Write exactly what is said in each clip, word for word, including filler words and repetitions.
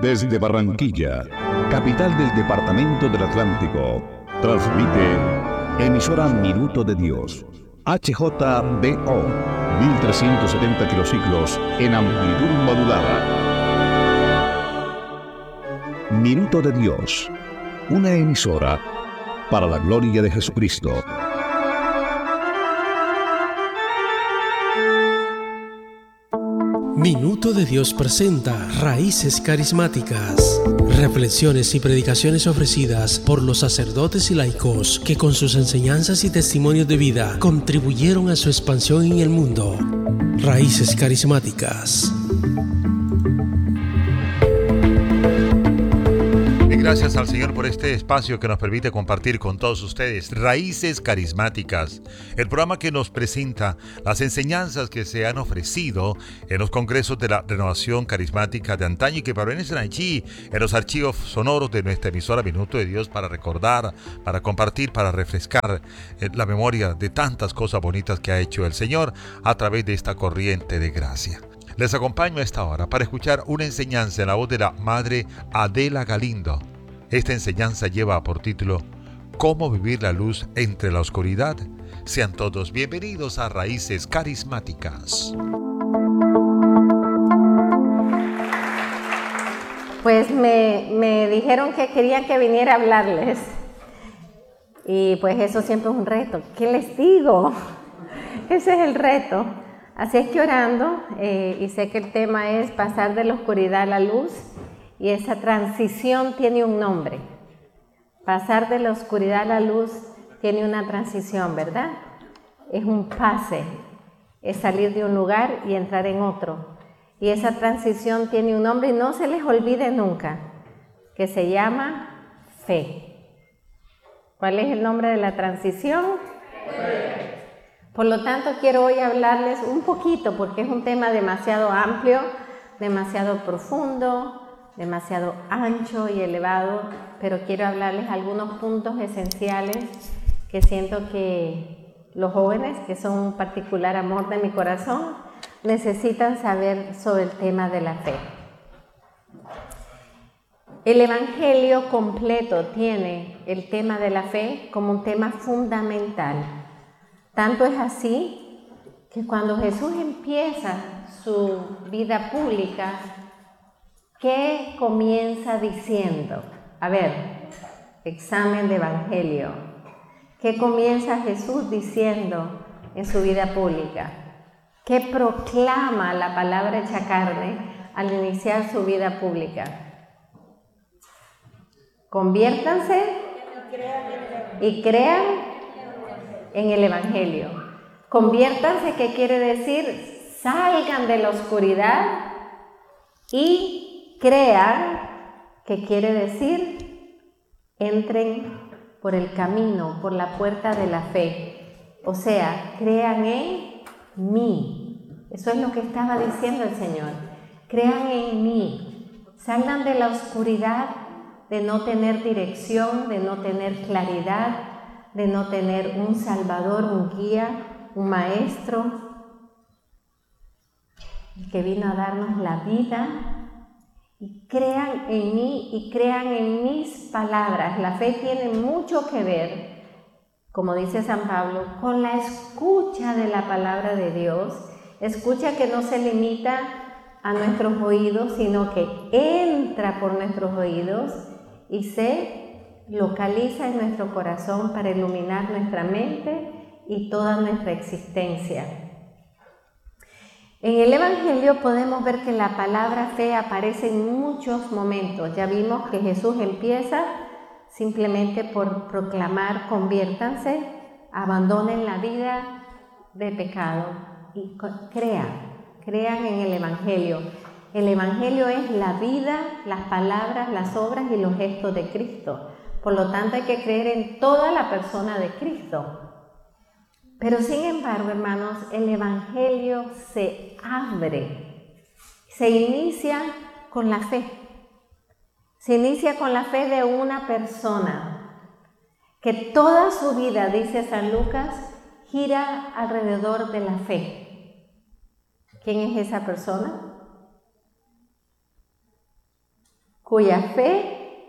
Desde Barranquilla, capital del departamento del Atlántico, transmite emisora Minuto de Dios, H J B O, mil trescientos setenta kilociclos en amplitud modulada. Minuto de Dios, una emisora para la gloria de Jesucristo. Minuto de Dios presenta Raíces Carismáticas. Reflexiones y predicaciones ofrecidas por los sacerdotes y laicos que con sus enseñanzas y testimonios de vida contribuyeron a su expansión en el mundo. Raíces Carismáticas. Gracias al Señor por este espacio que nos permite compartir con todos ustedes Raíces Carismáticas, el programa que nos presenta las enseñanzas que se han ofrecido en los congresos de la Renovación Carismática de antaño y que permanecen allí en los archivos sonoros de nuestra emisora Minuto de Dios para recordar, para compartir, para refrescar la memoria de tantas cosas bonitas que ha hecho el Señor a través de esta corriente de gracia. Les acompaño a esta hora para escuchar una enseñanza en la voz de la Madre Adela Galindo. Esta enseñanza lleva por título ¿Cómo vivir la luz entre la oscuridad? Sean todos bienvenidos a Raíces Carismáticas. Pues me, me dijeron que querían que viniera a hablarles. Y pues eso siempre es un reto. ¿Qué les digo? Ese es el reto. Así es que orando, eh, y sé que el tema es pasar de la oscuridad a la luz. Y esa transición tiene un nombre. Pasar de la oscuridad a la luz tiene una transición, ¿verdad? Es un pase, es salir de un lugar y entrar en otro. Y esa transición tiene un nombre y no se les olvide nunca, que se llama fe. ¿Cuál es el nombre de la transición? Fe. Por lo tanto, quiero hoy hablarles un poquito, porque es un tema demasiado amplio, demasiado profundo, demasiado ancho y elevado, pero quiero hablarles algunos puntos esenciales que siento que los jóvenes, que son un particular amor de mi corazón, necesitan saber sobre el tema de la fe. El Evangelio completo tiene el tema de la fe como un tema fundamental. Tanto es así que cuando Jesús empieza su vida pública, ¿qué comienza diciendo? A ver, examen de Evangelio. ¿Qué comienza Jesús diciendo en su vida pública? ¿Qué proclama la palabra hecha carne al iniciar su vida pública? Conviértanse y crean en el Evangelio. Conviértanse, ¿qué quiere decir? Salgan de la oscuridad y crean, que quiere decir, entren por el camino, por la puerta de la fe. O sea, crean en mí. Eso es lo que estaba diciendo el Señor. Crean en mí. Salgan de la oscuridad, de no tener dirección, de no tener claridad, de no tener un Salvador, un guía, un maestro, que vino a darnos la vida. Y crean en mí y crean en mis palabras. La fe tiene mucho que ver, como dice San Pablo, con la escucha de la palabra de Dios. Escucha que no se limita a nuestros oídos, sino que entra por nuestros oídos y se localiza en nuestro corazón para iluminar nuestra mente y toda nuestra existencia. En el Evangelio podemos ver que la palabra fe aparece en muchos momentos. Ya vimos que Jesús empieza simplemente por proclamar, conviértanse, abandonen la vida de pecado y crean, crean en el Evangelio. El Evangelio es la vida, las palabras, las obras y los gestos de Cristo. Por lo tanto, hay que creer en toda la persona de Cristo. Pero sin embargo, hermanos, el Evangelio se abre, se inicia con la fe. Se inicia con la fe de una persona que toda su vida, dice San Lucas, gira alrededor de la fe. ¿Quién es esa persona? cuya fe,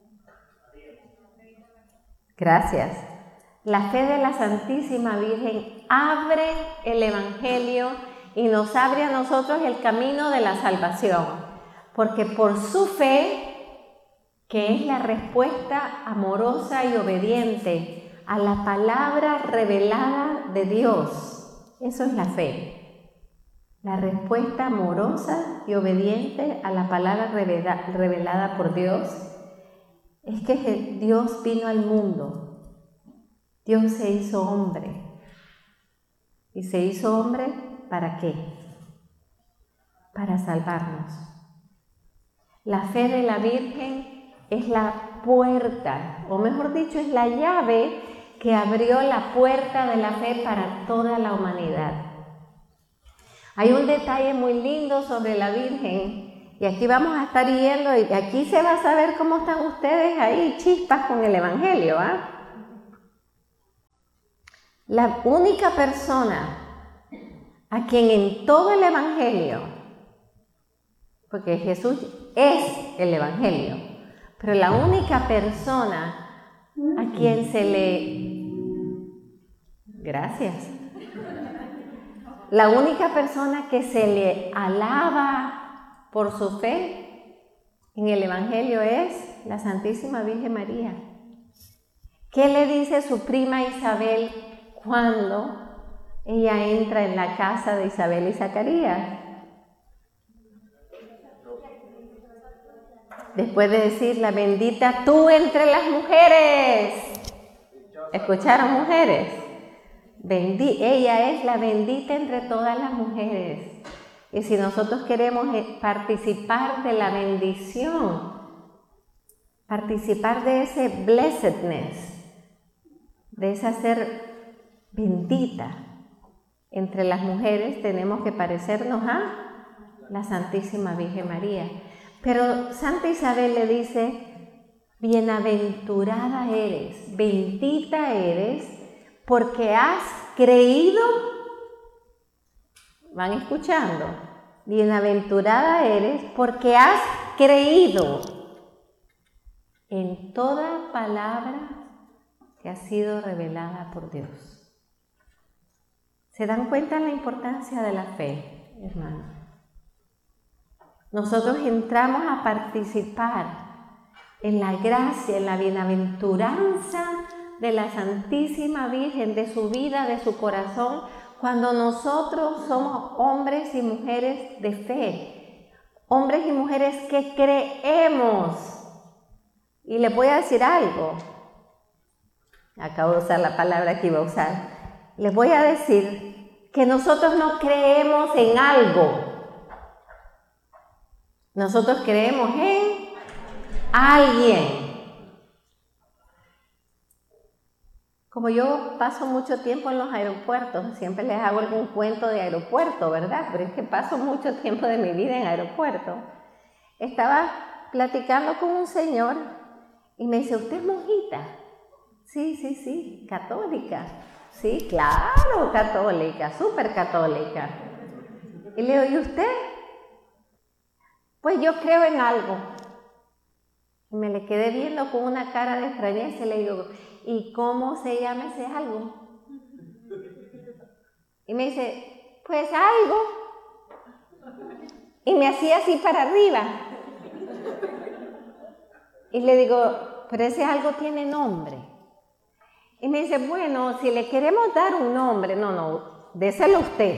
gracias, la fe de la Santísima Virgen abre el Evangelio y nos abre a nosotros el camino de la salvación, porque por su fe, que es la respuesta amorosa y obediente a la palabra revelada de Dios, eso es la fe, la respuesta amorosa y obediente a la palabra revela, revelada por Dios, es que Dios vino al mundo. Dios se hizo hombre. ¿Y se hizo hombre para qué? Para salvarnos. La fe de la Virgen es la puerta, o mejor dicho, es la llave que abrió la puerta de la fe para toda la humanidad. Hay un detalle muy lindo sobre la Virgen, y aquí vamos a estar yendo, y aquí se va a saber cómo están ustedes ahí, chispas con el Evangelio, ¿ah? La única persona a quien en todo el Evangelio, porque Jesús es el Evangelio, pero la única persona a quien se le... Gracias. La única persona que se le alaba por su fe en el Evangelio es la Santísima Virgen María. ¿Qué le dice su prima Isabel cuando ella entra en la casa de Isabel y Zacarías? Después de decirla, bendita tú entre las mujeres. ¿Escucharon, mujeres? Bendi- ella es la bendita entre todas las mujeres. Y si nosotros queremos participar de la bendición, participar de ese blessedness, de esa ser bendita entre las mujeres, tenemos que parecernos a la Santísima Virgen María. Pero Santa Isabel le dice, bienaventurada eres, bendita eres, porque has creído. ¿Van escuchando? Bienaventurada eres porque has creído en toda palabra que ha sido revelada por Dios. ¿Se dan cuenta de la importancia de la fe, hermanos? Nosotros entramos a participar en la gracia, en la bienaventuranza de la Santísima Virgen, de su vida, de su corazón, cuando nosotros somos hombres y mujeres de fe, hombres y mujeres que creemos. Y les voy a decir algo, acabo de usar la palabra que iba a usar, les voy a decir que nosotros no creemos en algo, nosotros creemos en alguien. Como yo paso mucho tiempo en los aeropuertos, siempre les hago algún cuento de aeropuerto, ¿verdad? Pero es que paso mucho tiempo de mi vida en aeropuerto. Estaba platicando con un señor y me dice, ¿usted es monjita? Sí, sí, sí, católica. Sí, claro, católica, súper católica. Y le digo, ¿y usted? Pues yo creo en algo. Y me le quedé viendo con una cara de extrañeza y le digo, ¿y cómo se llama ese algo? Y me dice, pues algo. Y me hacía así para arriba. Y le digo, pero ese algo tiene nombre. Y me dice, bueno, si le queremos dar un nombre, no, no, déselo usted.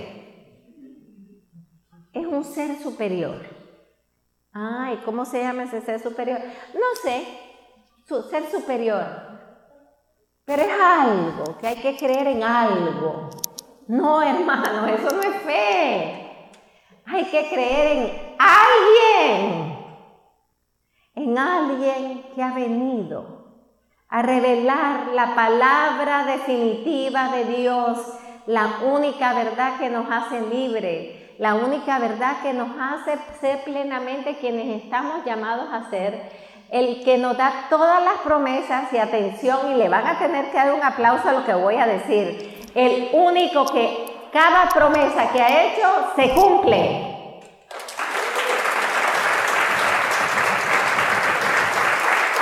Es un ser superior. Ay, ¿cómo se llama ese ser superior? No sé, su ser superior. Pero es algo, que hay que creer en algo. No, hermano, eso no es fe. Hay que creer en alguien. En alguien que ha venido a revelar la palabra definitiva de Dios, la única verdad que nos hace libre, la única verdad que nos hace ser plenamente quienes estamos llamados a ser, el que nos da todas las promesas, y atención, y le van a tener que dar un aplauso a lo que voy a decir, el único que cada promesa que ha hecho se cumple.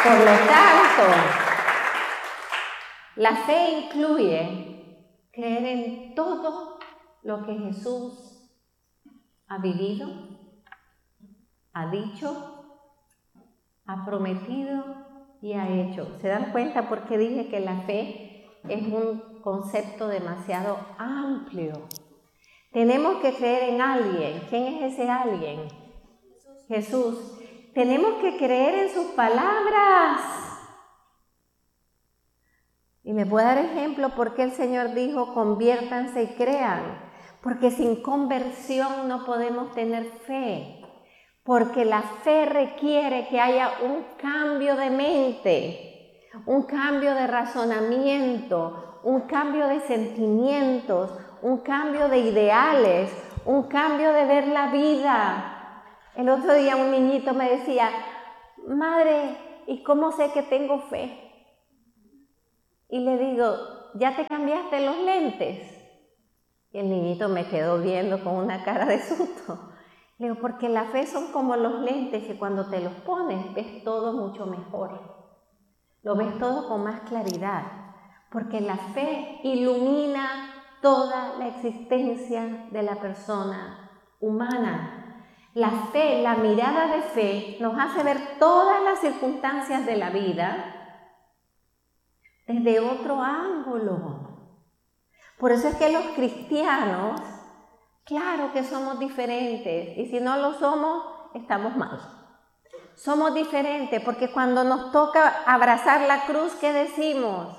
Por lo tanto, la fe incluye creer en todo lo que Jesús ha vivido, ha dicho, ha prometido y ha hecho. ¿Se dan cuenta por qué dije que la fe es un concepto demasiado amplio? Tenemos que creer en alguien. ¿Quién es ese alguien? Jesús. Tenemos que creer en sus palabras. Y les voy a dar ejemplo por qué el Señor dijo, conviértanse y crean. Porque sin conversión no podemos tener fe. Porque la fe requiere que haya un cambio de mente, un cambio de razonamiento, un cambio de sentimientos, un cambio de ideales, un cambio de ver la vida. El otro día un niñito me decía, madre, ¿y cómo sé que tengo fe? Y le digo, ¿ya te cambiaste los lentes? Y el niñito me quedó viendo con una cara de susto. Le digo, porque la fe son como los lentes que cuando te los pones ves todo mucho mejor. Lo ves todo con más claridad. Porque la fe ilumina toda la existencia de la persona humana. La fe, la mirada de fe, nos hace ver todas las circunstancias de la vida desde otro ángulo. Por eso es que los cristianos, claro que somos diferentes, y si no lo somos, estamos mal. Somos diferentes porque cuando nos toca abrazar la cruz, ¿qué decimos?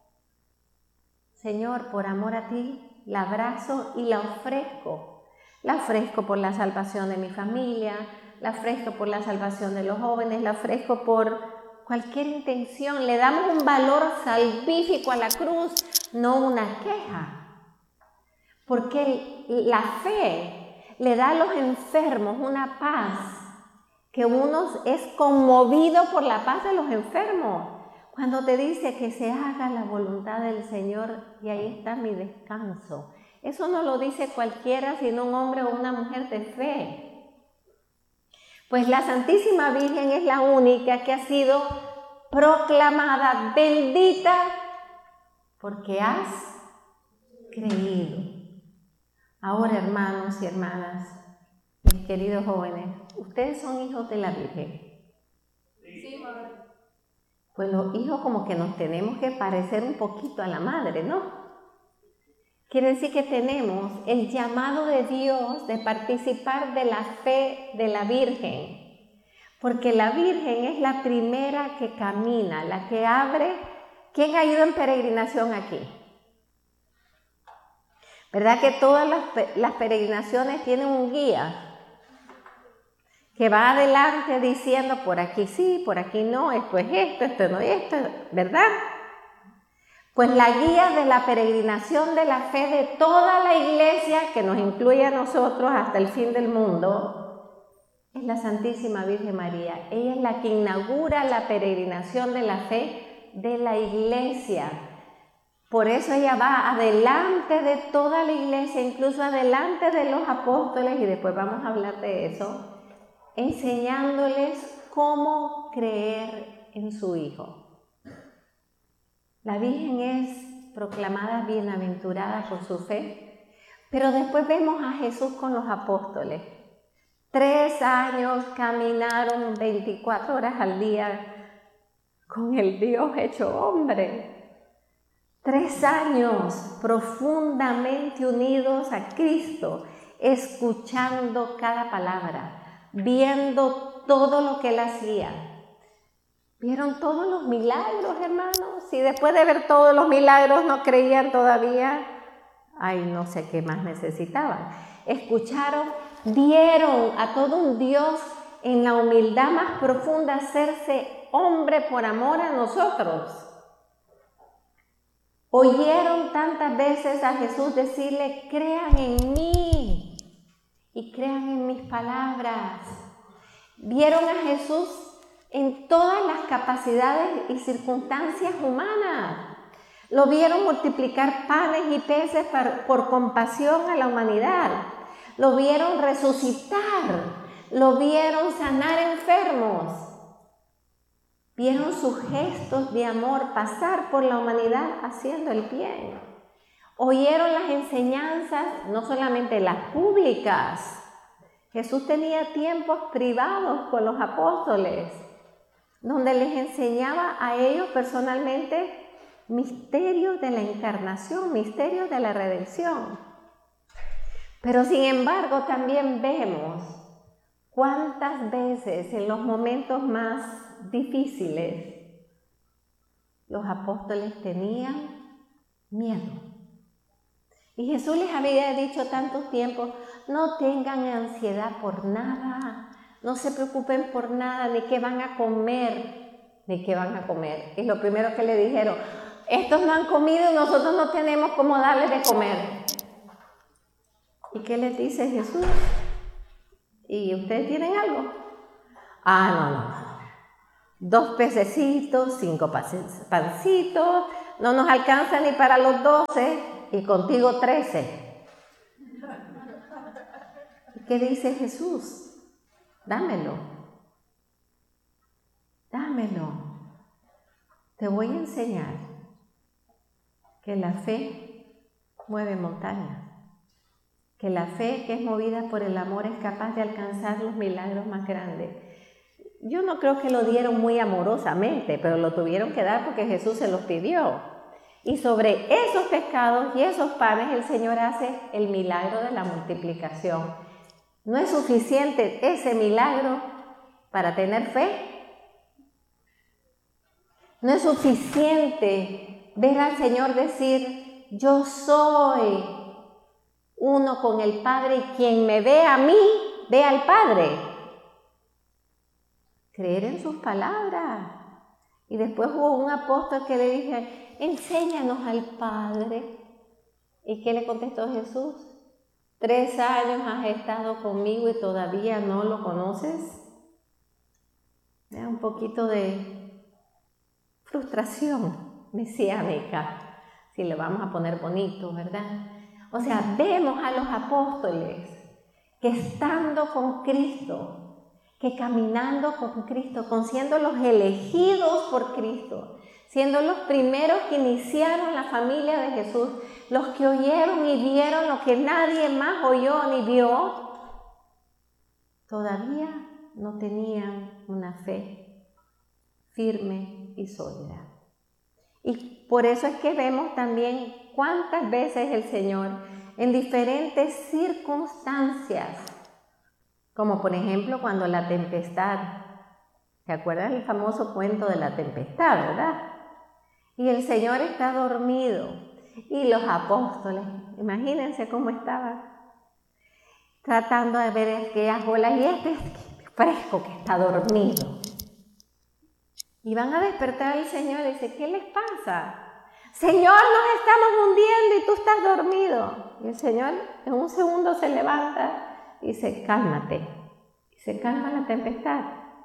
Señor, por amor a ti, la abrazo y la ofrezco. La ofrezco por la salvación de mi familia, la ofrezco por la salvación de los jóvenes, la ofrezco por cualquier intención. Le damos un valor salvífico a la cruz, no una queja. Porque la fe le da a los enfermos una paz, que uno es conmovido por la paz de los enfermos. Cuando te dice que se haga la voluntad del Señor y ahí está mi descanso. Eso no lo dice cualquiera, sino un hombre o una mujer de fe. Pues la Santísima Virgen es la única que ha sido proclamada bendita porque has creído. Ahora, hermanos y hermanas, mis queridos jóvenes, ustedes son hijos de la Virgen. Sí, madre. Pues los hijos como que nos tenemos que parecer un poquito a la madre, ¿no? Quiere decir que tenemos el llamado de Dios de participar de la fe de la Virgen, porque la Virgen es la primera que camina, la que abre. ¿Quién ha ido en peregrinación aquí? ¿Verdad que todas las, las peregrinaciones tienen un guía que va adelante diciendo por aquí sí, por aquí no, esto es esto, esto no es esto, ¿verdad? Pues la guía de la peregrinación de la fe de toda la iglesia, que nos incluye a nosotros hasta el fin del mundo, es la Santísima Virgen María. Ella es la que inaugura la peregrinación de la fe de la iglesia. Por eso ella va adelante de toda la iglesia, incluso adelante de los apóstoles, y después vamos a hablar de eso, enseñándoles cómo creer en su Hijo. La Virgen es proclamada bienaventurada por su fe, pero después vemos a Jesús con los apóstoles. Tres años caminaron veinticuatro horas al día con el Dios hecho hombre. Tres años profundamente unidos a Cristo, escuchando cada palabra, viendo todo lo que Él hacía. ¿Vieron todos los milagros, hermanos? Si después de ver todos los milagros no creían todavía, ay, no sé qué más necesitaban. Escucharon, vieron a todo un Dios en la humildad más profunda hacerse hombre por amor a nosotros. Oyeron tantas veces a Jesús decirle, crean en mí y crean en mis palabras. Vieron a Jesús en todas las capacidades y circunstancias humanas. Lo vieron multiplicar panes y peces por, por compasión a la humanidad. Lo vieron resucitar. Lo vieron sanar enfermos. vieron sus gestos de amor pasar por la humanidad haciendo el bien. Oyeron las enseñanzas, no solamente las públicas. Jesús tenía tiempos privados con los apóstoles, donde les enseñaba a ellos personalmente misterios de la encarnación, misterios de la redención. Pero sin embargo también vemos cuántas veces en los momentos más difíciles los apóstoles tenían miedo. Y Jesús les había dicho tantos tiempos, no tengan ansiedad por nada, no se preocupen por nada, ni qué van a comer, ni qué van a comer. Y lo primero que le dijeron, estos no han comido y nosotros no tenemos cómo darles de comer. ¿Y qué les dice Jesús? ¿Y ustedes tienen algo? Ah, no, no, no. Dos pececitos, cinco pancitos, no nos alcanza ni para los doce y contigo trece. ¿Qué dice Jesús? Dámelo. Dámelo. Te voy a enseñar que la fe mueve montañas. Que la fe que es movida por el amor es capaz de alcanzar los milagros más grandes. Yo no creo que lo dieron muy amorosamente, pero lo tuvieron que dar porque Jesús se los pidió. Y sobre esos pescados y esos panes el Señor hace el milagro de la multiplicación. ¿No es suficiente ese milagro para tener fe? ¿No es suficiente ver al Señor decir, yo soy uno con el Padre y quien me ve a mí, ve al Padre? Creer en sus palabras. Y después hubo un apóstol que le dije, enséñanos al Padre. ¿Y qué le contestó Jesús? Tres años has estado conmigo y todavía no lo conoces. Era un poquito de frustración mesiánica, si le vamos a poner bonito, ¿verdad? O sea, vemos a los apóstoles que estando con Cristo, que caminando con Cristo, con siendo los elegidos por Cristo, siendo los primeros que iniciaron la familia de Jesús, los que oyeron y vieron lo que nadie más oyó ni vio, todavía no tenían una fe firme y sólida. Y por eso es que vemos también cuántas veces el Señor, en diferentes circunstancias, como por ejemplo cuando la tempestad, ¿se acuerdan el famoso cuento de la tempestad, verdad? Y el Señor está dormido y los apóstoles, imagínense cómo estaban, tratando de ver aquellas olas y este fresco que está dormido. Y van a despertar al Señor y dice, ¿qué les pasa? Señor, nos estamos hundiendo y tú estás dormido. Y el Señor en un segundo se levanta y dice, cálmate. Y se calma la tempestad.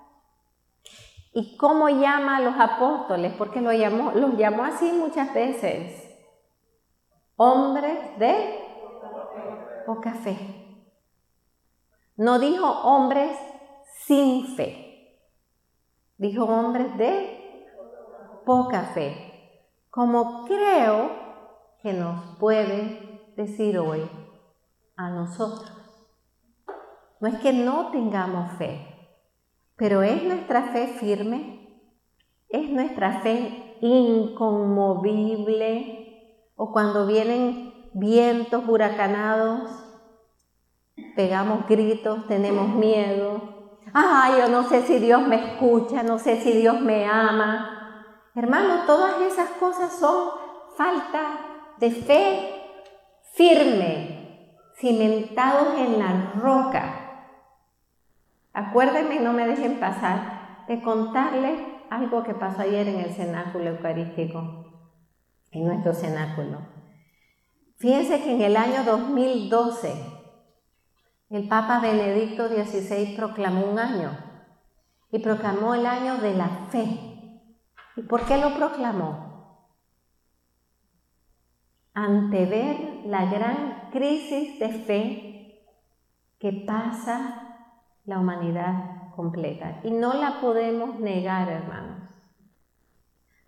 ¿Y cómo llama a los apóstoles? Porque lo llamó, los llamó así muchas veces. Hombres de poca fe. No dijo hombres sin fe. Dijo hombres de poca fe. Como creo que nos puede decir hoy a nosotros. No es que no tengamos fe, pero ¿es nuestra fe firme? ¿Es nuestra fe inconmovible? ¿O cuando vienen vientos huracanados, pegamos gritos, tenemos miedo? ¡Ay, yo no sé si Dios me escucha, no sé si Dios me ama! Hermanos, todas esas cosas son falta de fe firme, cimentados en la roca. Acuérdenme, no me dejen pasar, de contarles algo que pasó ayer en el cenáculo eucarístico, en nuestro cenáculo. Fíjense que en el año dos mil doce, el Papa Benedicto dieciséis proclamó un año, y proclamó el año de la fe. ¿Y por qué lo proclamó? Ante ver la gran crisis de fe que pasa la humanidad completa. Y no la podemos negar, hermanos.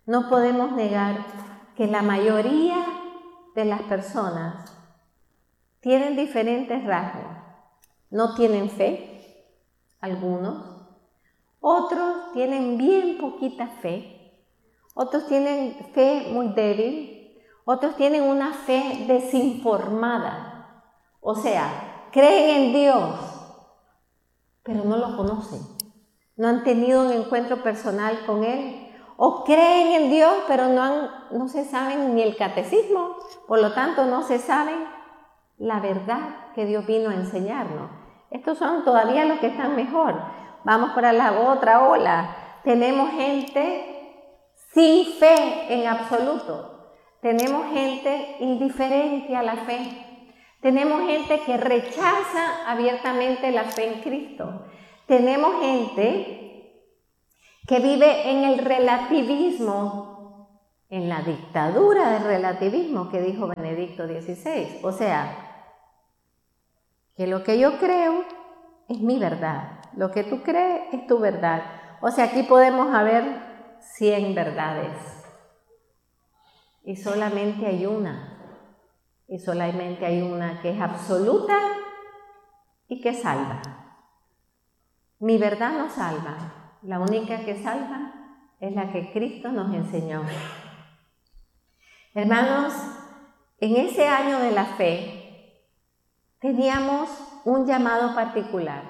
no podemos negar que la mayoría de las personas tienen diferentes rasgos. No tienen fe, algunos. Otros tienen bien poquita fe. Otros tienen fe muy débil. Otros tienen una fe desinformada. O sea, creen en Dios, pero no lo conocen. No han tenido un encuentro personal con Él. O creen en Dios, pero no, han, no se saben ni el catecismo. Por lo tanto, no se saben la verdad que Dios vino a enseñarnos. Estos son todavía los que están mejor. Vamos para la otra ola. Tenemos gente sin fe en absoluto. Tenemos gente indiferente a la fe. Tenemos gente que rechaza abiertamente la fe en Cristo. Tenemos gente que vive en el relativismo, en la dictadura del relativismo que dijo Benedicto dieciséis. O sea, que lo que yo creo es mi verdad. Lo que tú crees es tu verdad. O sea, aquí podemos haber cien verdades. Y solamente hay una. Y solamente hay una que es absoluta y que salva. Mi verdad no salva. La única que salva es la que Cristo nos enseñó. Hermanos, en ese año de la fe teníamos un llamado particular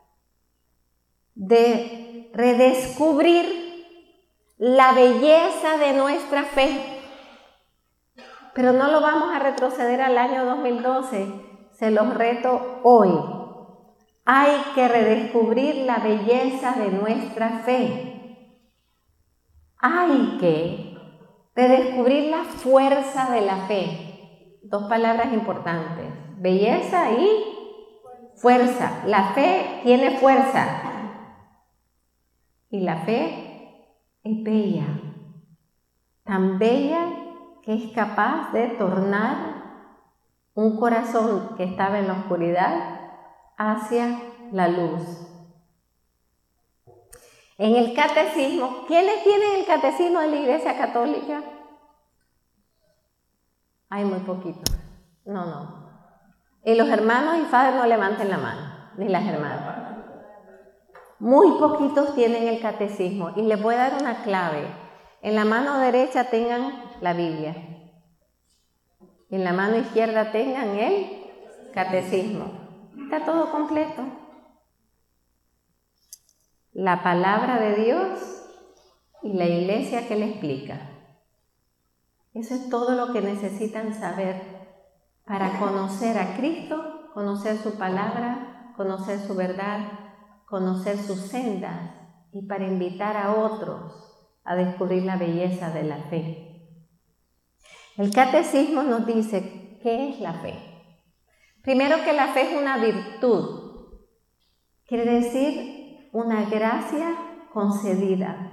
de redescubrir la belleza de nuestra fe. Pero no lo vamos a retroceder al año dos mil doce, se los reto hoy. Hay que redescubrir la belleza de nuestra fe. Hay que redescubrir la fuerza de la fe. Dos palabras importantes, belleza y fuerza. La fe tiene fuerza. Y la fe es bella. Tan bella que es capaz de tornar un corazón que estaba en la oscuridad hacia la luz. En el catecismo, ¿quiénes tienen el catecismo de la Iglesia Católica? Hay muy poquitos. No, no. Y los hermanos y padres no levanten la mano, ni las hermanas. Muy poquitos tienen el catecismo. Y les voy a dar una clave. En la mano derecha tengan la Biblia. En la mano izquierda tengan el catecismo. Está todo completo. La palabra de Dios y la iglesia que le explica. Eso es todo lo que necesitan saber para conocer a Cristo, conocer su palabra, conocer su verdad, conocer sus sendas y para invitar a otros a descubrir la belleza de la fe. El catecismo nos dice, ¿qué es la fe? Primero, que la fe es una virtud, quiere decir una gracia concedida,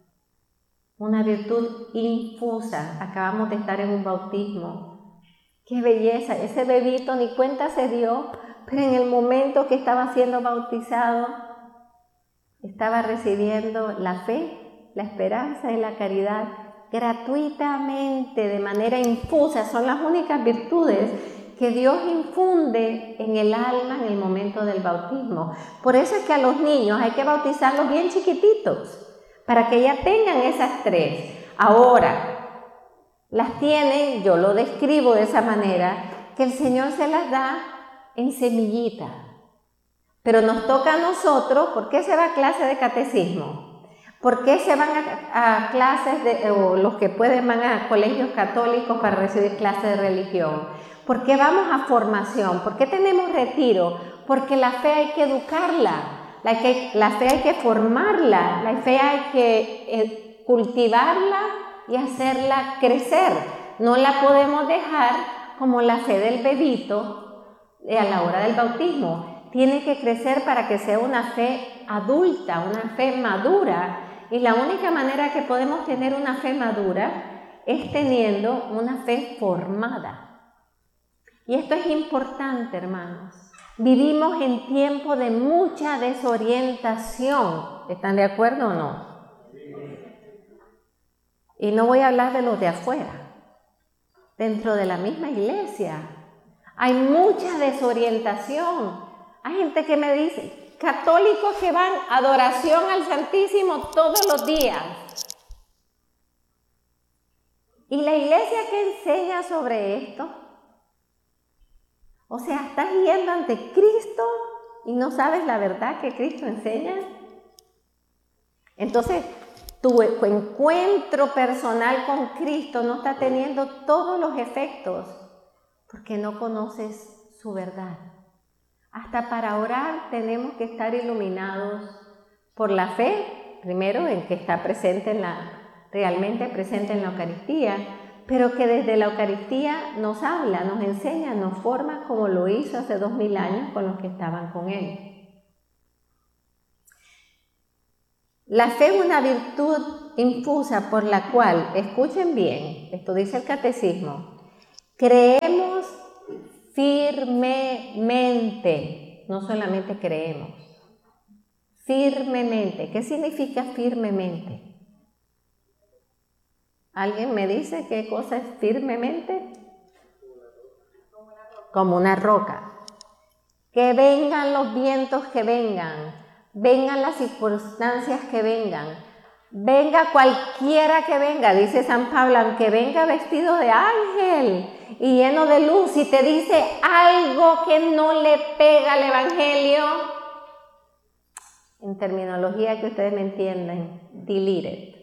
una virtud infusa. Acabamos de estar en un bautismo. ¡Qué belleza! Ese bebito ni cuenta se dio, pero en el momento que estaba siendo bautizado, estaba recibiendo la fe, la esperanza y la caridad gratuitamente, de manera infusa. Son las únicas virtudes que Dios infunde en el alma en el momento del bautismo. Por eso es que a los niños hay que bautizarlos bien chiquititos, para que ya tengan esas tres. Ahora, las tienen, yo lo describo de esa manera, que el Señor se las da en semillita. Pero nos toca a nosotros. ¿Por qué se va a clase de catecismo? ¿Por qué se van a, a clases, de, o los que pueden van a colegios católicos para recibir clases de religión? ¿Por qué vamos a formación? ¿Por qué tenemos retiro? Porque la fe hay que educarla, la, que, la fe hay que formarla, la fe hay que eh, cultivarla y hacerla crecer. No la podemos dejar como la fe del bebito eh, a la hora del bautismo. Tiene que crecer para que sea una fe adulta, una fe madura. Y la única manera que podemos tener una fe madura es teniendo una fe formada. Y esto es importante, hermanos. Vivimos en tiempo de mucha desorientación. ¿Están de acuerdo o no? Y no voy a hablar de los de afuera. Dentro de la misma iglesia hay mucha desorientación. Hay gente que me dice, católicos que van a adoración al Santísimo todos los días. ¿Y la iglesia qué enseña sobre esto? O sea, estás yendo ante Cristo y no sabes la verdad que Cristo enseña. Entonces, tu encuentro personal con Cristo no está teniendo todos los efectos porque no conoces su verdad. Hasta para orar tenemos que estar iluminados por la fe, primero en que está presente en la, realmente presente en la Eucaristía, pero que desde la Eucaristía nos habla, nos enseña, nos forma como lo hizo hace dos mil años con los que estaban con Él. La fe es una virtud infusa por la cual, escuchen bien, esto dice el Catecismo, creemos firmemente, no solamente creemos, firmemente. ¿Qué significa firmemente? ¿Alguien me dice qué cosa es firmemente? Como una roca. Que vengan los vientos que vengan, vengan las circunstancias que vengan, venga cualquiera que venga, dice San Pablo, aunque venga vestido de ángel y lleno de luz y te dice algo que no le pega al Evangelio, en terminología que ustedes me entienden, delete it.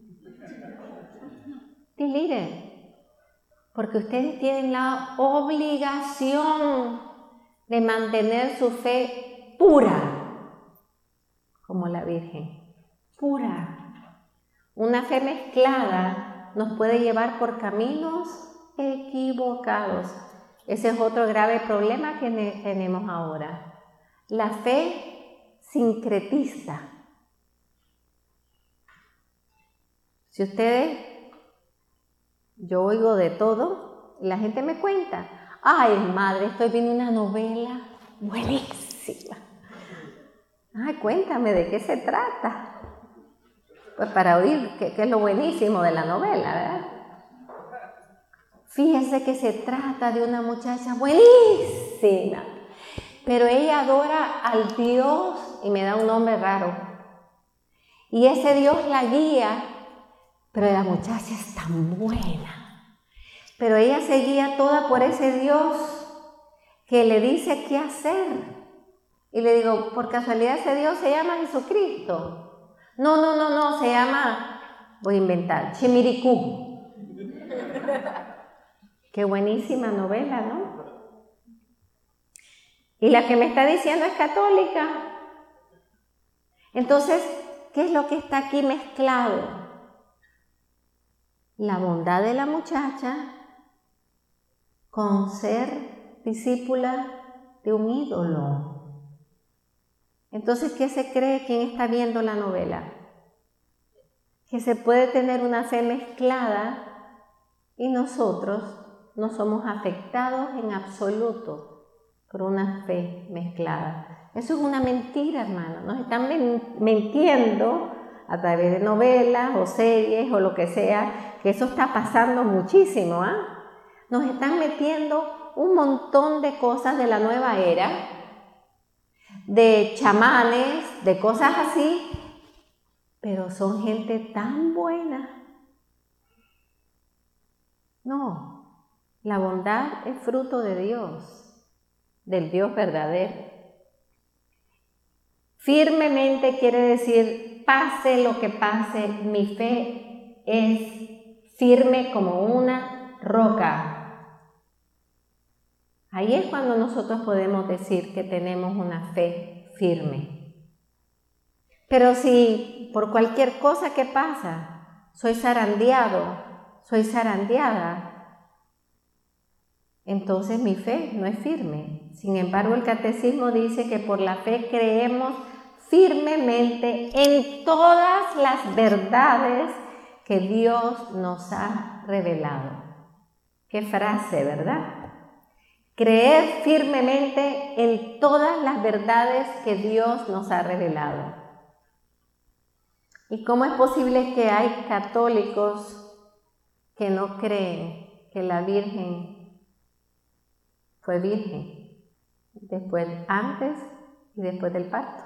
Delete it. Porque ustedes tienen la obligación de mantener su fe pura, como la Virgen, pura. Una fe mezclada nos puede llevar por caminos equivocados. Ese es otro grave problema que tenemos ahora. La fe sincretista. Si ustedes, yo oigo de todo, la gente me cuenta, ay madre, estoy viendo una novela buenísima. Ay, cuéntame de qué se trata. Pues para oír qué, qué es lo buenísimo de la novela, ¿verdad? Fíjese que se trata de una muchacha buenísima, pero ella adora al Dios, y me da un nombre raro, y ese Dios la guía, pero la muchacha es tan buena, pero ella se guía toda por ese Dios que le dice qué hacer. Y le digo, por casualidad ese Dios se llama Jesucristo. No, no, no, no, se llama, voy a inventar, Chimiricú. Qué buenísima novela, ¿no? Y la que me está diciendo es católica. Entonces, ¿qué es lo que está aquí mezclado? La bondad de la muchacha con ser discípula de un ídolo. Entonces, ¿qué se cree quien está viendo la novela? Que se puede tener una fe mezclada y nosotros no somos afectados en absoluto por una fe mezclada. Eso es una mentira, hermano. Nos están mintiendo a través de novelas o series o lo que sea, que eso está pasando muchísimo, ¿ah? ¿eh? Nos están metiendo un montón de cosas de la nueva era, de chamanes, de cosas así, pero son gente tan buena. No, la bondad es fruto de Dios, del Dios verdadero. Firmemente quiere decir, pase lo que pase, mi fe es firme como una roca. Ahí es cuando nosotros podemos decir que tenemos una fe firme. Pero si por cualquier cosa que pasa, soy zarandeado, soy zarandeada, entonces mi fe no es firme. Sin embargo, el Catecismo dice que por la fe creemos firmemente en todas las verdades que Dios nos ha revelado. Qué frase, ¿verdad? Creer firmemente en todas las verdades que Dios nos ha revelado. ¿Y cómo es posible que hay católicos que no creen que la Virgen fue virgen después, antes y después del parto?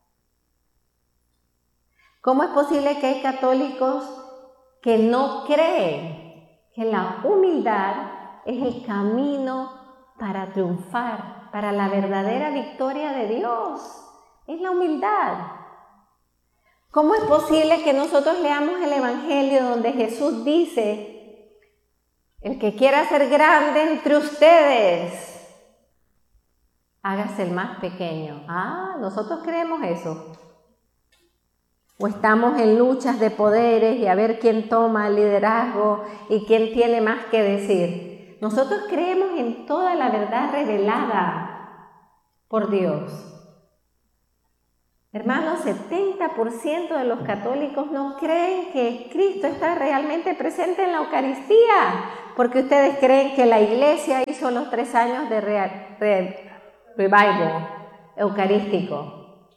¿Cómo es posible que hay católicos que no creen que la humildad es el camino para triunfar, para la verdadera victoria de Dios? Es la humildad. ¿Cómo es posible que nosotros leamos el Evangelio donde Jesús dice: el que quiera ser grande entre ustedes, hágase el más pequeño? Ah, nosotros creemos eso. O estamos en luchas de poderes y a ver quién toma el liderazgo y quién tiene más que decir. Nosotros creemos en toda la verdad revelada por Dios. Hermanos, setenta por ciento de los católicos no creen que Cristo está realmente presente en la Eucaristía, porque ustedes creen que la Iglesia hizo los tres años de re, re, revival eucarístico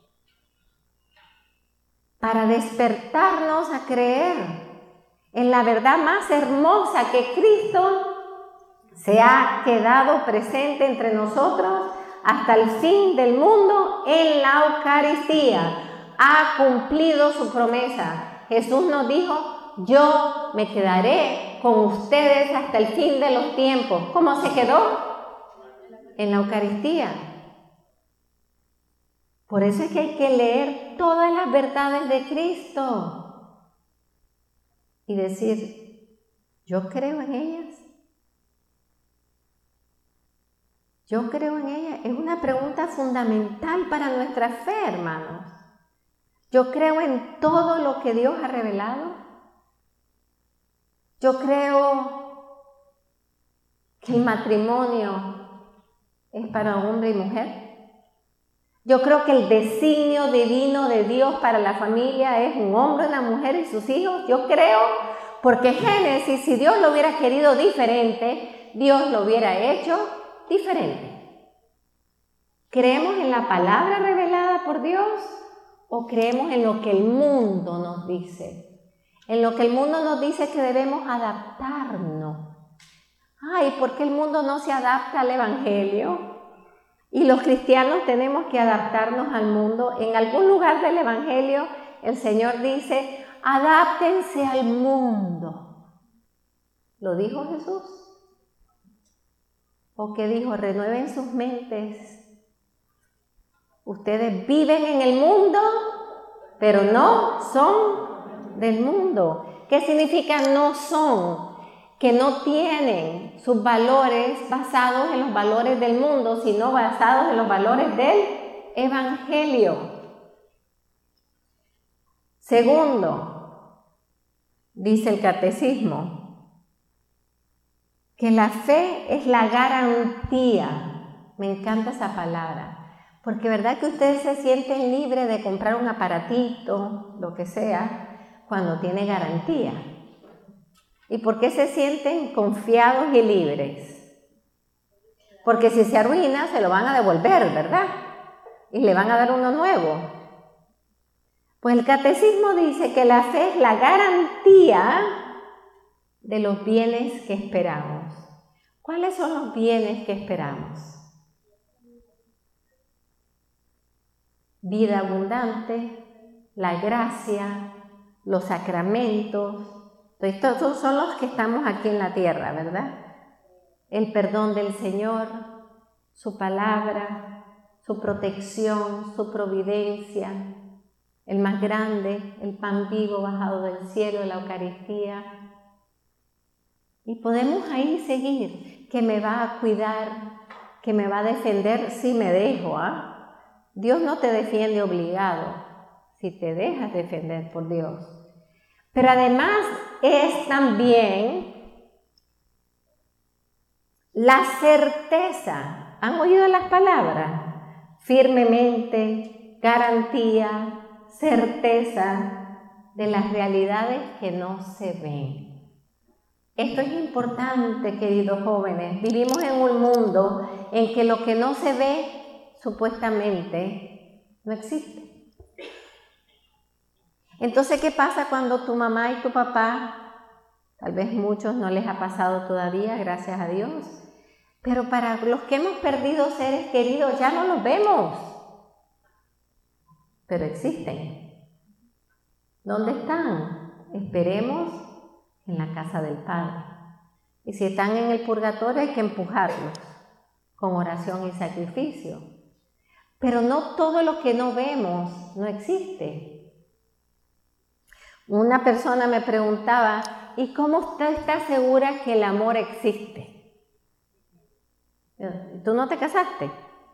para despertarnos a creer en la verdad más hermosa, que Cristo se ha quedado presente entre nosotros hasta el fin del mundo en la Eucaristía. Ha cumplido su promesa. Jesús nos dijo: yo me quedaré con ustedes hasta el fin de los tiempos. ¿Cómo se quedó? En la Eucaristía. Por eso es que hay que leer todas las verdades de Cristo y decir: yo creo en ellas. Yo creo en ella. Es una pregunta fundamental para nuestra fe, hermanos. Yo creo en todo lo que Dios ha revelado. Yo creo que el matrimonio es para hombre y mujer. Yo creo que el designio divino de Dios para la familia es un hombre, una mujer y sus hijos. Yo creo, porque Génesis, si Dios lo hubiera querido diferente, Dios lo hubiera hecho diferente. ¿Creemos en la palabra revelada por Dios o creemos en lo que el mundo nos dice? En lo que el mundo nos dice que debemos adaptarnos. Ay, ¿por qué el mundo no se adapta al Evangelio? Y los cristianos tenemos que adaptarnos al mundo. En algún lugar del Evangelio el Señor dice: adáptense al mundo. ¿Lo dijo Jesús? ¿O qué dijo? Renueven sus mentes. Ustedes viven en el mundo, pero no son del mundo. ¿Qué significa no son? Que no tienen sus valores basados en los valores del mundo, sino basados en los valores del Evangelio. Segundo, dice el catecismo, que la fe es la garantía. Me encanta esa palabra, porque verdad que ustedes se sienten libres de comprar un aparatito, lo que sea, cuando tiene garantía. ¿Y por qué se sienten confiados y libres? Porque si se arruina, se lo van a devolver, ¿verdad? Y le van a dar uno nuevo. Pues el catecismo dice que la fe es la garantía de los bienes que esperamos. ¿Cuáles son los bienes que esperamos? Vida abundante, la gracia, los sacramentos. Estos son los que estamos aquí en la tierra, ¿verdad? El perdón del Señor, su palabra, su protección, su providencia, el más grande, el pan vivo bajado del cielo, la Eucaristía. Y podemos ahí seguir, que me va a cuidar, que me va a defender si me dejo. ¿ah? Dios no te defiende obligado, si te dejas defender por Dios. Pero además es también la certeza. ¿Han oído las palabras? Firmemente, garantía, certeza de las realidades que no se ven. Esto es importante, queridos jóvenes. Vivimos en un mundo en que lo que no se ve, supuestamente, no existe. Entonces, ¿qué pasa cuando tu mamá y tu papá, tal vez muchos no les ha pasado todavía, gracias a Dios, pero para los que hemos perdido seres queridos ya no los vemos, pero existen. ¿Dónde están? Esperemos en la casa del Padre. Y si están en el purgatorio hay que empujarlos con oración y sacrificio. Pero no todo lo que no vemos no existe. Una persona me preguntaba, ¿y cómo usted está segura que el amor existe? ¿Tú no te casaste?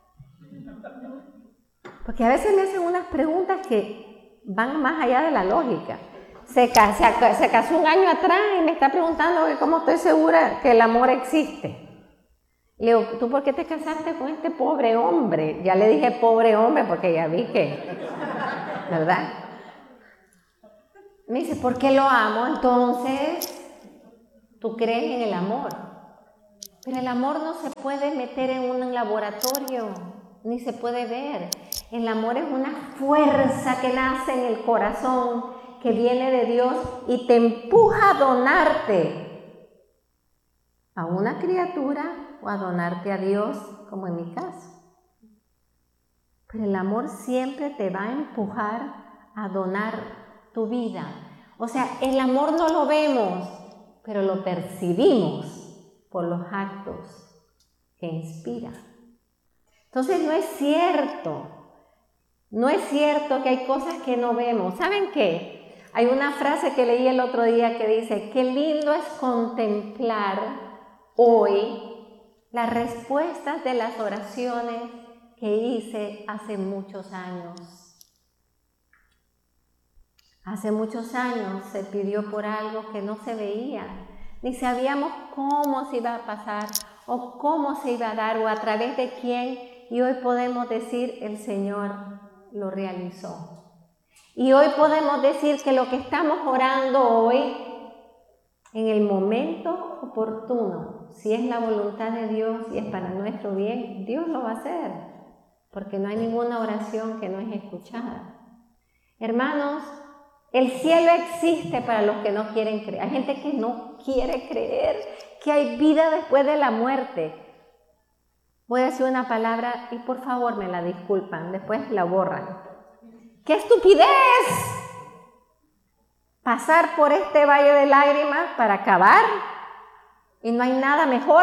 Porque a veces me hacen unas preguntas que van más allá de la lógica. Se, se, se casó un año atrás y me está preguntando que cómo estoy segura que el amor existe. Le digo, ¿tú por qué te casaste con este pobre hombre? Ya le dije pobre hombre porque ya vi que, ¿verdad? Me dice, ¿por qué lo amo? Entonces, tú crees en el amor. Pero el amor no se puede meter en un laboratorio, ni se puede ver. El amor es una fuerza que nace en el corazón, que viene de Dios y te empuja a donarte a una criatura o a donarte a Dios, como en mi caso. Pero el amor siempre te va a empujar a donar tu vida. O sea, el amor no lo vemos, pero lo percibimos por los actos que inspira. Entonces no es cierto, no es cierto que hay cosas que no vemos. ¿Saben qué? Hay una frase que leí el otro día que dice, qué lindo es contemplar hoy las respuestas de las oraciones que hice hace muchos años. Hace muchos años se pidió por algo que no se veía, ni sabíamos cómo se iba a pasar o cómo se iba a dar o a través de quién, y hoy podemos decir el Señor lo realizó. Y hoy podemos decir que lo que estamos orando hoy, en el momento oportuno, si es la voluntad de Dios y es para nuestro bien, Dios lo va a hacer, porque no hay ninguna oración que no es escuchada. Hermanos, el cielo existe para los que no quieren creer. Hay gente que no quiere creer que hay vida después de la muerte. Voy a decir una palabra y por favor me la disculpan, después la borran. ¡Qué estupidez! Pasar por este valle de lágrimas para acabar y no hay nada mejor.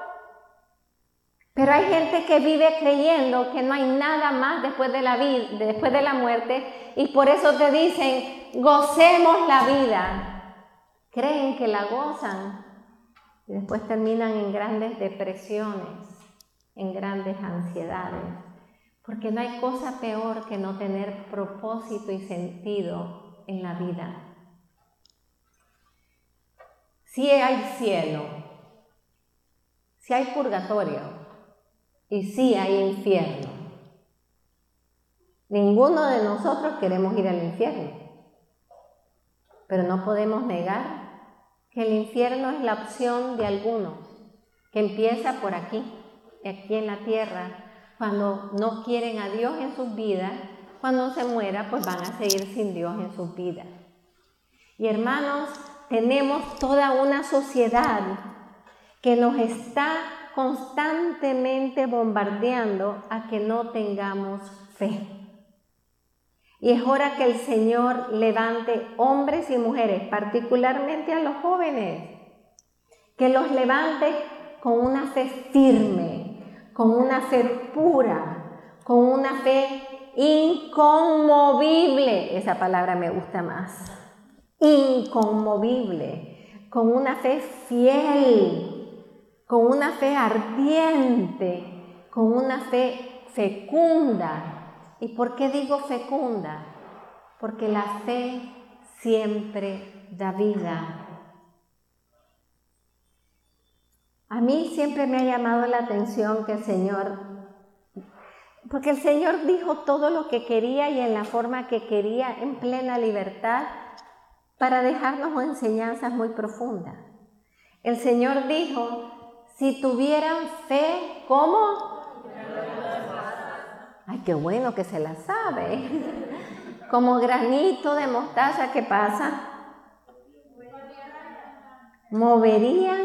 Pero hay gente que vive creyendo que no hay nada más después de la vida, después de la muerte, y por eso te dicen, gocemos la vida. Creen que la gozan y después terminan en grandes depresiones, en grandes ansiedades, porque no hay cosa peor que no tener propósito y sentido en la vida. Si hay cielo, si hay purgatorio y si hay infierno. Ninguno de nosotros queremos ir al infierno, pero no podemos negar que el infierno es la opción de algunos, que empieza por aquí, aquí en la tierra, cuando no quieren a Dios en sus vidas, cuando se muera, pues van a seguir sin Dios en sus vidas. Y hermanos, tenemos toda una sociedad que nos está constantemente bombardeando a que no tengamos fe. Y es hora que el Señor levante hombres y mujeres, particularmente a los jóvenes, que los levante con una fe firme, con una fe pura, con una fe inconmovible. Esa palabra me gusta más. Inconmovible, con una fe fiel, con una fe ardiente, con una fe fecunda. ¿Y por qué digo fecunda? Porque la fe siempre da vida. A mí siempre me ha llamado la atención que el Señor, porque el Señor dijo todo lo que quería y en la forma que quería, en plena libertad, para dejarnos enseñanzas muy profundas. El Señor dijo, si tuvieran fe, ¿cómo? Ay, qué bueno que se la sabe. Como granito de mostaza, ¿qué pasa? Moverían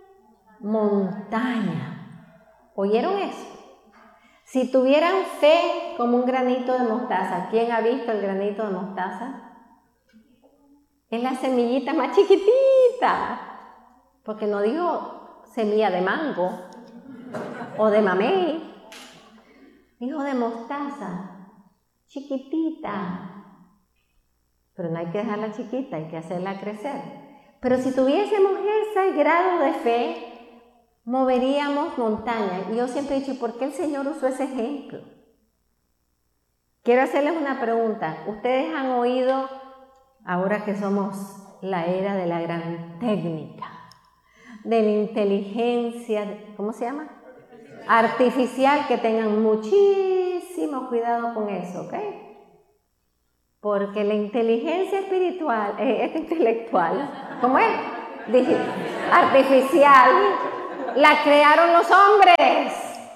montaña. ¿Oyeron eso? Si tuvieran fe como un granito de mostaza, ¿quién ha visto el granito de mostaza? Es la semillita más chiquitita, porque no digo semilla de mango o de mamey, dijo de mostaza, chiquitita, pero no hay que dejarla chiquita, hay que hacerla crecer. Pero si tuviésemos ese grado de fe, moveríamos montañas. Y yo siempre he dicho, ¿por qué el Señor usó ese ejemplo? Quiero hacerles una pregunta. ¿Ustedes han oído, ahora que somos la era de la gran técnica, de la inteligencia, ¿cómo se llama? Artificial, que tengan muchísimo cuidado con eso, ¿ok? Porque la inteligencia espiritual, eh, es intelectual, ¿cómo es? Dije, artificial, la crearon los hombres.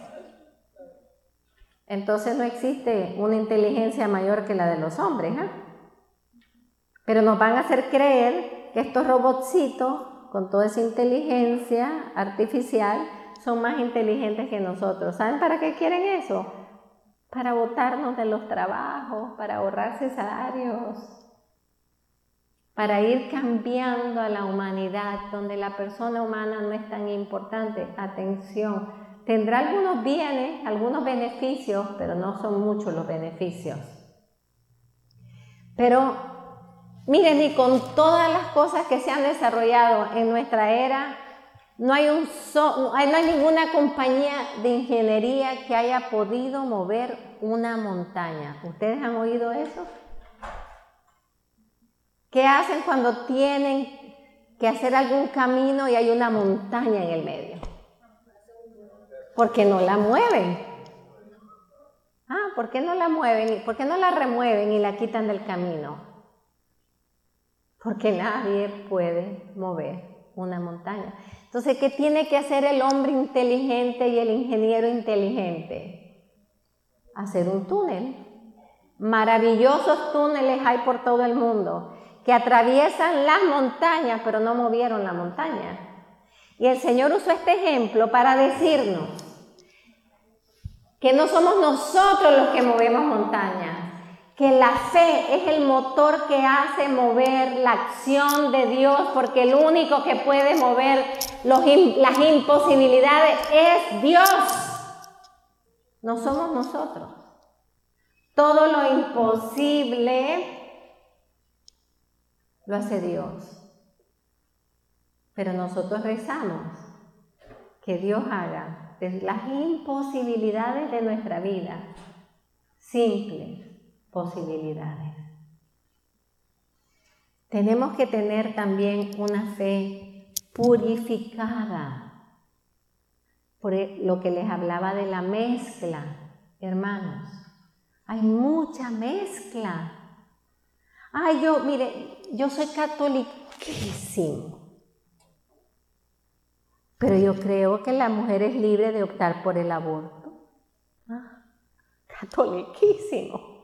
Entonces no existe una inteligencia mayor que la de los hombres, ¿eh? Pero nos van a hacer creer que estos robotcitos, con toda esa inteligencia artificial, son más inteligentes que nosotros. ¿Saben para qué quieren eso? Para botarnos de los trabajos, para ahorrarse salarios, para ir cambiando a la humanidad, donde la persona humana no es tan importante. Atención, tendrá algunos bienes, algunos beneficios, pero no son muchos los beneficios. Pero miren, y con todas las cosas que se han desarrollado en nuestra era, no hay, un so, no hay, no hay ninguna compañía de ingeniería que haya podido mover una montaña. ¿Ustedes han oído eso? ¿Qué hacen cuando tienen que hacer algún camino y hay una montaña en el medio? Porque no la mueven. Ah, ¿por qué no la mueven? ¿Por qué no la remueven y la quitan del camino? Porque nadie puede mover una montaña. Entonces, ¿qué tiene que hacer el hombre inteligente y el ingeniero inteligente? Hacer un túnel. Maravillosos túneles hay por todo el mundo que atraviesan las montañas, pero no movieron la montaña. Y el Señor usó este ejemplo para decirnos que no somos nosotros los que movemos montañas, que la fe es el motor que hace mover la acción de Dios, porque el único que puede mover los, las imposibilidades es Dios. No somos nosotros. Todo lo imposible lo hace Dios. Pero nosotros rezamos que Dios haga de las imposibilidades de nuestra vida simples posibilidades. Tenemos que tener también una fe purificada, por lo que les hablaba de la mezcla, hermanos. Hay mucha mezcla. Ay, yo, mire, yo soy catoliquísimo, pero yo creo que la mujer es libre de optar por el aborto. Ah, catoliquísimo.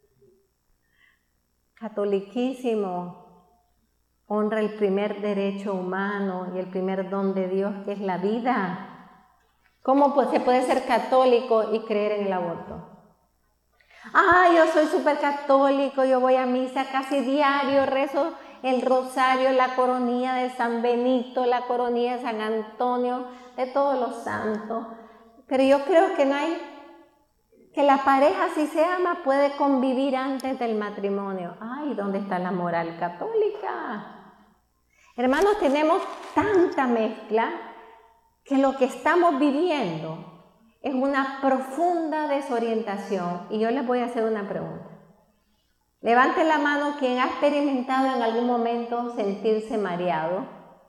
Catoliquísimo honra el primer derecho humano y el primer don de Dios, que es la vida. ¿Cómo se puede ser católico y creer en el aborto? Ah, yo soy súper católico, yo voy a misa casi diario, rezo el rosario, la coronilla de San Benito, la coronilla de San Antonio, de todos los santos. Pero yo creo que no hay, que la pareja, si se ama, puede convivir antes del matrimonio. Ay, ¿dónde está la moral católica? Hermanos, tenemos tanta mezcla que lo que estamos viviendo es una profunda desorientación. Y yo les voy a hacer una pregunta. Levante la mano quien ha experimentado en algún momento sentirse mareado.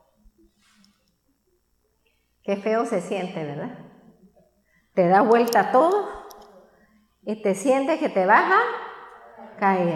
Qué feo se siente, ¿verdad? Te da vuelta todo y te sientes que te vas a caer.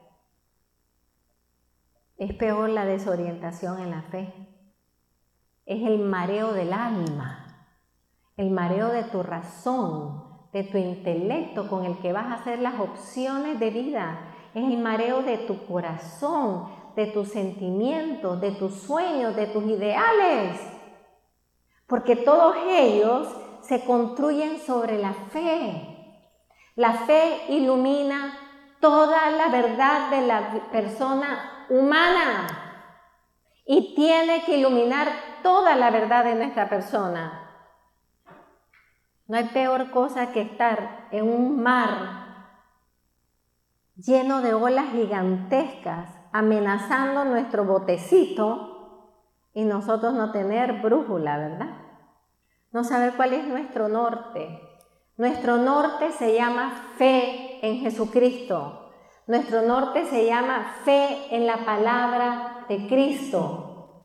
Es peor la desorientación en la fe. Es el mareo del alma. El mareo de tu razón, de tu intelecto con el que vas a hacer las opciones de vida. es el mareo de tu corazón, de tus sentimientos, de tus sueños, de tus ideales. Porque todos ellos se construyen sobre la fe. La fe ilumina toda la verdad de la persona humana y tiene que iluminar toda la verdad de nuestra persona. No hay peor cosa que estar en un mar lleno de olas gigantescas, amenazando nuestro botecito y nosotros no tener brújula, ¿verdad? No saber cuál es nuestro norte. Nuestro norte se llama fe en Jesucristo. Nuestro norte se llama fe en la palabra de Cristo.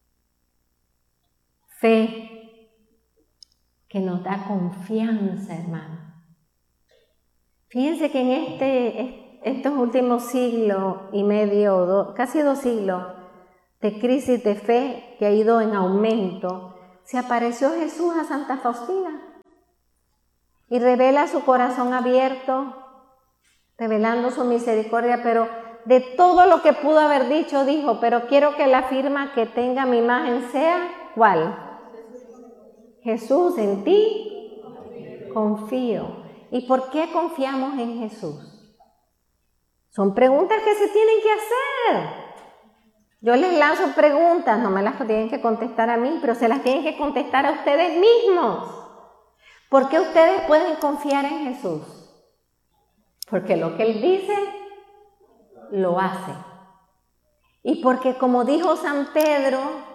Fe que nos da confianza, hermano. Fíjense que en este, estos últimos siglos y medio, do, casi dos siglos de crisis de fe que ha ido en aumento, se apareció Jesús a Santa Faustina y revela su corazón abierto, revelando su misericordia, pero de todo lo que pudo haber dicho, dijo, pero quiero que la firma que tenga mi imagen sea, ¿cuál? Jesús, en ti confío. ¿Y por qué confiamos en Jesús? Son preguntas que se tienen que hacer. Yo les lanzo preguntas, no me las tienen que contestar a mí, pero se las tienen que contestar a ustedes mismos. ¿Por qué ustedes pueden confiar en Jesús? Porque lo que Él dice, lo hace. Y porque como dijo San Pedro,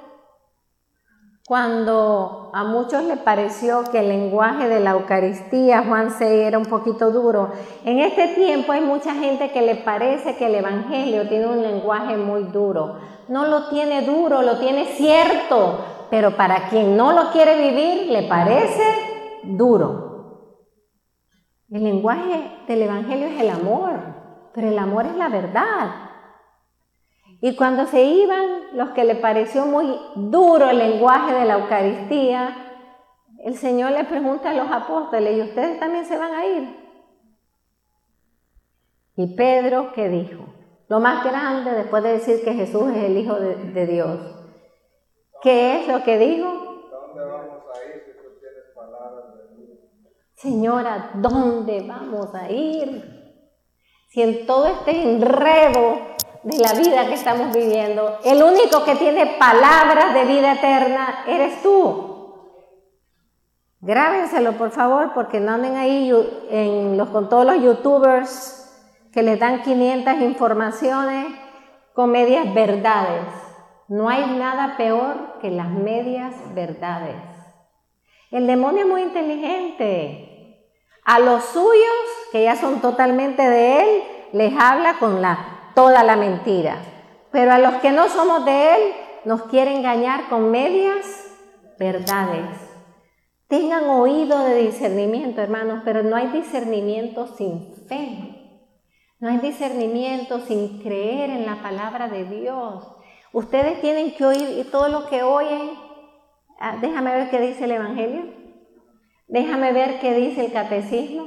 cuando a muchos les pareció que el lenguaje de la Eucaristía, Juan seis, era un poquito duro, en este tiempo hay mucha gente que le parece que el Evangelio tiene un lenguaje muy duro. No lo tiene duro, lo tiene cierto, pero para quien no lo quiere vivir, le parece duro. El lenguaje del Evangelio es el amor, pero el amor es la verdad. Y cuando se iban, los que le pareció muy duro el lenguaje de la Eucaristía, el Señor le pregunta a los apóstoles, ¿y ustedes también se van a ir? Y Pedro, ¿qué dijo? Lo más grande, después de decir que Jesús es el Hijo de, de Dios. ¿Qué es lo que dijo? ¿Dónde vamos a ir si tú tienes palabras de Dios? Señora, ¿dónde vamos a ir? Si en todo este enredo de la vida que estamos viviendo, el único que tiene palabras de vida eterna eres tú. Grábenselo, por favor, porque no anden ahí en los, con todos los youtubers que les dan quinientas informaciones con medias verdades. No hay nada peor que las medias verdades. El demonio es muy inteligente. A los suyos, que ya son totalmente de él, les habla con la toda la mentira, pero a los que no somos de Él, nos quiere engañar con medias verdades. Tengan oído de discernimiento, hermanos, pero no hay discernimiento sin fe. No hay discernimiento sin creer en la palabra de Dios. Ustedes tienen que oír y todo lo que oyen, ah, déjame ver qué dice el Evangelio, déjame ver qué dice el Catecismo.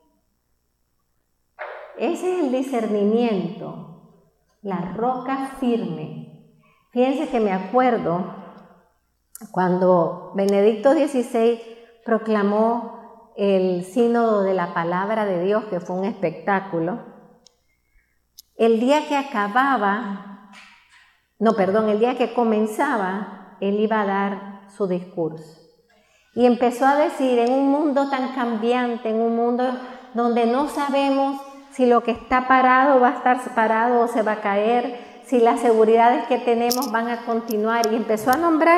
Ese es el discernimiento. La roca firme. Fíjense que me acuerdo cuando Benedicto dieciséis proclamó el sínodo de la palabra de Dios, que fue un espectáculo. El día que acababa, no, perdón, el día que comenzaba, él iba a dar su discurso. Y empezó a decir, en un mundo tan cambiante, en un mundo donde no sabemos si lo que está parado va a estar parado o se va a caer, si las seguridades que tenemos van a continuar. Y empezó a nombrar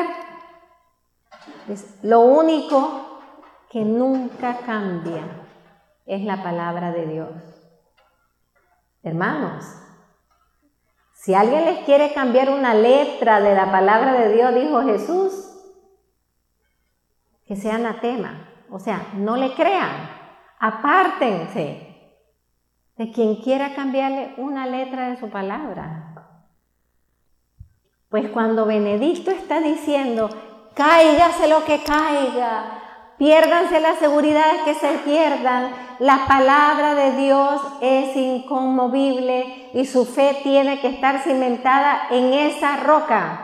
lo único que nunca cambia es la palabra de Dios. Hermanos, si alguien les quiere cambiar una letra de la palabra de Dios, dijo Jesús, que sea anatema, o sea, no le crean, apártense de quien quiera cambiarle una letra de su palabra. Pues cuando Benedicto está diciendo, cáigase lo que caiga, Piérdanse las seguridades que se pierdan. La palabra de Dios es inconmovible y su fe tiene que estar cimentada en esa roca.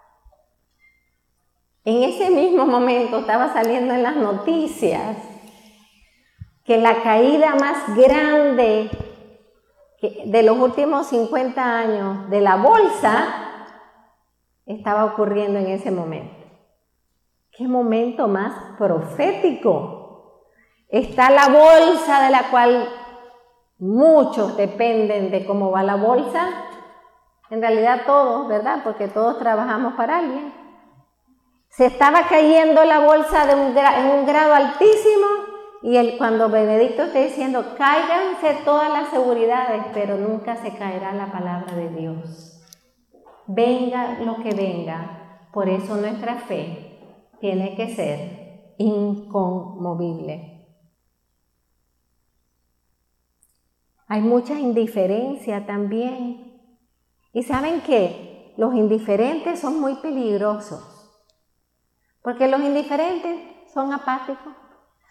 En ese mismo momento estaba saliendo en las noticias que la caída más grande de los últimos cincuenta años de la bolsa estaba ocurriendo en ese momento. ¡Qué momento más profético! Está la bolsa de la cual muchos dependen de cómo va la bolsa. En realidad todos, ¿verdad? Porque todos trabajamos para alguien. Se estaba cayendo la bolsa de un gra- en un grado altísimo y el, cuando Benedicto está diciendo, cáiganse todas las seguridades, pero nunca se caerá la palabra de Dios. Venga lo que venga, por eso nuestra fe tiene que ser inconmovible. Hay mucha indiferencia también. ¿Y saben qué? Los indiferentes son muy peligrosos. Porque los indiferentes son apáticos.